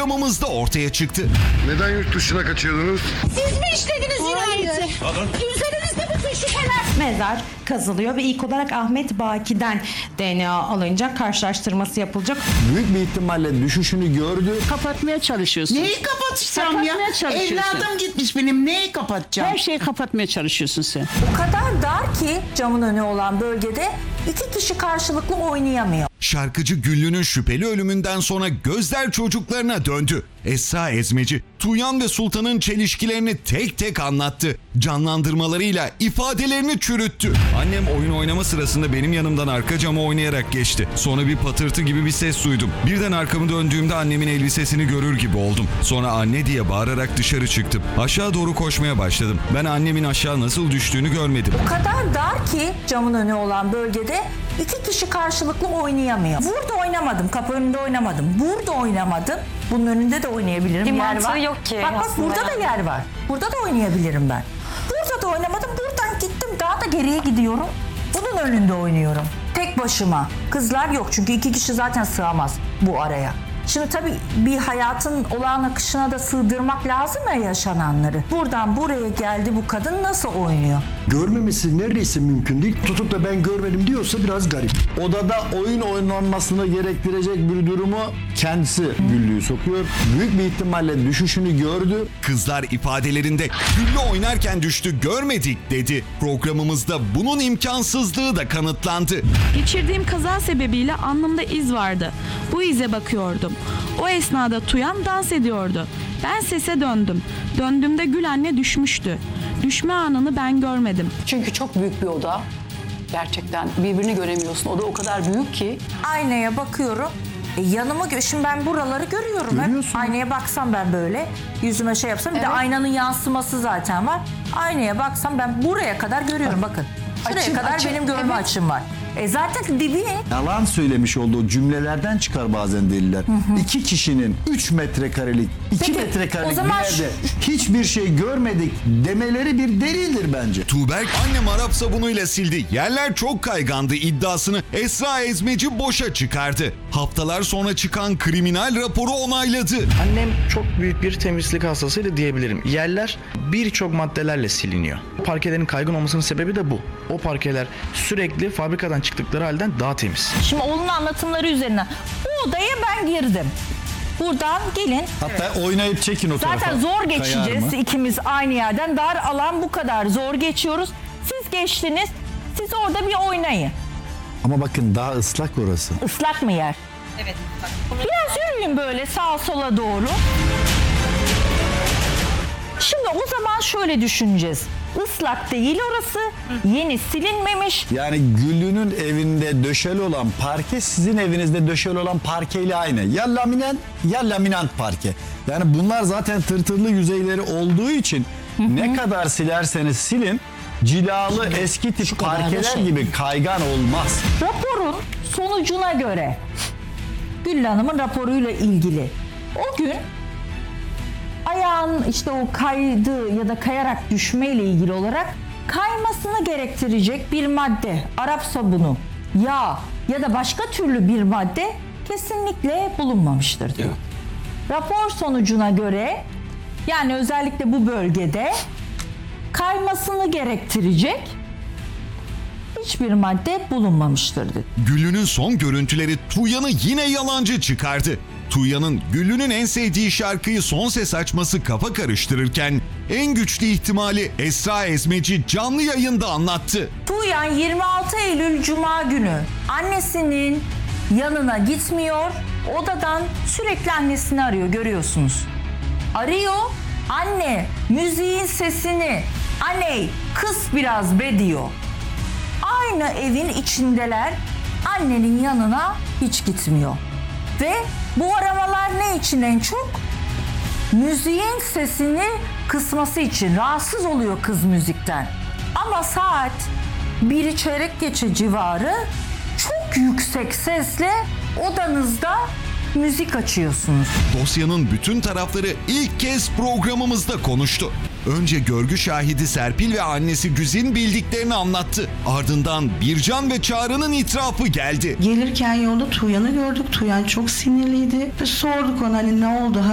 programımızda ortaya çıktı. Neden yurt dışına kaçıyordunuz? Siz mi işlediniz cinayeti? Üzerinizde bütün şüpheler. Mezar kazılıyor ve ilk olarak Ahmet Baki'den DNA alınacak, karşılaştırması yapılacak. Büyük bir ihtimalle düşüşünü gördü. Kapatmaya çalışıyorsun. Neyi kapatacağım ya? Kapatmaya çalışıyorsun. Evladım gitmiş benim. Neyi kapatacağım? Her şeyi kapatmaya çalışıyorsun sen. O kadar dar ki camın önü olan bölgede iki kişi karşılıklı oynayamıyor. Şarkıcı Güllü'nün şüpheli ölümünden sonra gözler çocuklarına döndü. Esra Ezmeci, Tuğyan ve Sultan'ın çelişkilerini tek tek anlattı. Canlandırmalarıyla ifadelerini çürüttü. Annem oyun oynama sırasında benim yanımdan arka cama oynayarak geçti. Sonra bir patırtı gibi bir ses duydum. Birden arkamı döndüğümde annemin elbisesini görür gibi oldum. Sonra anne diye bağırarak dışarı çıktım. Aşağı doğru koşmaya başladım. Ben annemin aşağı nasıl düştüğünü görmedim. O kadar dar ki camın önü olan bölgede iki kişi karşılıklı oynayamıyor. Burada oynamadım, kapı önünde oynamadım. Burada oynamadım. Bunun önünde de oynayabilirim. Bir yer mantığı var. yok ki Bak aslında burada da yer var. Burada da oynayabilirim ben. Burada da oynamadım. Buradan gittim. Daha da geriye gidiyorum. Bunun önünde oynuyorum. Tek başıma. Kızlar yok çünkü iki kişi zaten sığamaz bu araya. Şimdi tabii bir hayatın olağan akışına da sığdırmak lazım ya yaşananları. Buradan buraya geldi bu kadın nasıl oynuyor? Görmemesi neredeyse mümkün değil. Tutup da ben görmedim diyorsa biraz garip. Odada oyun oynanmasını gerektirecek bir durumu kendisi Güllü'yü sokuyor. Büyük bir ihtimalle düşüşünü gördü. Kızlar ifadelerinde Güllü oynarken düştü görmedik dedi. Programımızda bunun imkansızlığı da kanıtlandı. Geçirdiğim kaza sebebiyle alnımda iz vardı. Bu ize bakıyordum. O esnada Tuyan dans ediyordu. Ben sese döndüm. Döndüğümde Gül anne düşmüştü. Düşme anını ben görmedim. Çünkü çok büyük bir oda. Gerçekten birbirini göremiyorsun. Oda o kadar büyük ki. Aynaya bakıyorum. Yanıma şimdi ben buraları görüyorum. Görüyorsun. Aynaya baksam ben böyle yüzüme şey yapsam bir de aynanın yansıması zaten var. Aynaya baksam ben buraya kadar görüyorum bakın. Şuraya Açım, kadar açım, benim görme evet. açım var. Zaten dibi. Yalan söylemiş olduğu cümlelerden çıkar bazen deliller. İki kişinin 3 metrekarelik, 2 Peki, metrekarelik o zaman bir yerde hiçbir şey görmedik demeleri bir delildir bence. Tuğberk annem Arap sabunuyla sildi. Yerler çok kaygandı iddiasını Esra Ezmeci boşa çıkardı. Haftalar sonra çıkan kriminal raporu onayladı. Annem çok büyük bir temizlik hastasıydı diyebilirim. Yerler birçok maddelerle siliniyor. Parkelerin kaygan olmasının sebebi de bu. O parkeler sürekli fabrikadan çıktıkları halden daha temiz. Şimdi onun anlatımları üzerine bu odaya ben girdim. Buradan gelin. Hatta oynayıp çekin o tarafa. Zaten zor Kayar geçeceğiz mı? ikimiz aynı yerden. Dar alan bu kadar zor geçiyoruz. Siz geçtiniz. Siz orada bir oynayın. Ama bakın daha ıslak orası. Islak mı yer? Evet. Biraz yürüyün böyle sağa sola doğru. Şimdi o zaman şöyle düşüneceğiz. Islak değil orası. Yeni silinmemiş. Yani Güllü'nün evinde döşeli olan parke sizin evinizde döşeli olan parkeyle aynı. Ya laminen ya laminant parke. Yani bunlar zaten tırtırlı yüzeyleri olduğu için ne kadar silerseniz silin cilalı eski tip parkeler gibi kaygan olmaz. Raporun sonucuna göre Güllü Hanım'ın raporuyla ilgili o gün ayağın işte o kaydı ya da kayarak düşmeyle ilgili olarak kaymasını gerektirecek bir madde, Arap sabunu, yağ ya da başka türlü bir madde kesinlikle bulunmamıştır diyor. Rapor sonucuna göre yani özellikle bu bölgede kaymasını gerektirecek hiçbir madde bulunmamıştır dedi. Güllü'nün son görüntüleri Tuğyan'ı yine yalancı çıkardı. Tuğyan'ın Güllü'nün en sevdiği şarkıyı son ses açması kafa karıştırırken en güçlü ihtimali Esra Ezmeci canlı yayında anlattı. Tuğyan 26 Eylül Cuma günü annesinin yanına gitmiyor. Odadan sürekli annesini arıyor görüyorsunuz. Arıyor. Anne müziğin sesini anne kıs biraz be diyor. Aynı evin içindeler. Annenin yanına hiç gitmiyor. Ve bu aramalar ne için en çok? Müziğin sesini kısması için. Rahatsız oluyor kız müzikten. Ama saat 1'i çeyrek geçe civarı çok yüksek sesle odanızda müzik açıyorsunuz. Dosyanın bütün tarafları ilk kez programımızda konuştu. Önce görgü şahidi Serpil ve annesi Güzin bildiklerini anlattı. Ardından Bircan ve Çağrı'nın itirafı geldi. Gelirken yolda Tuğyan'ı gördük. Tuğyan çok sinirliydi. Sorduk ona hani ne oldu?